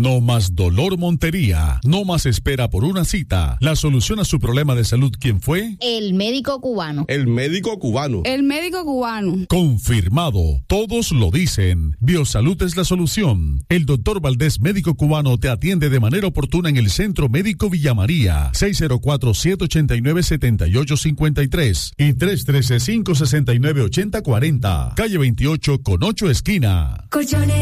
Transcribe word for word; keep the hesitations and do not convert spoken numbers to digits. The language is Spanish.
No más dolor Montería. No más espera por una cita. La solución a su problema de salud, ¿quién fue? El médico cubano. El médico cubano. El médico cubano. Confirmado. Todos lo dicen. Biosalud es la solución. El doctor Valdés, médico cubano, te atiende de manera oportuna en el Centro Médico Villa María. seis cero cuatro, siete ocho nueve, siete ocho cinco tres y tres uno tres, cinco seis nueve, ocho cero cuatro cero. Calle veintiocho con ocho esquina. Colchones